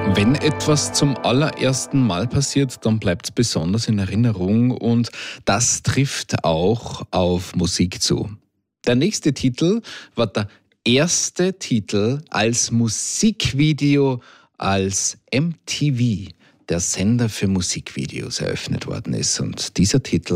Wenn etwas zum allerersten Mal passiert, dann bleibt es besonders in Erinnerung und das trifft auch auf Musik zu. Der nächste Titel war der erste Titel als Musikvideo, als MTV, der Sender für Musikvideos, eröffnet worden ist. Und dieser Titel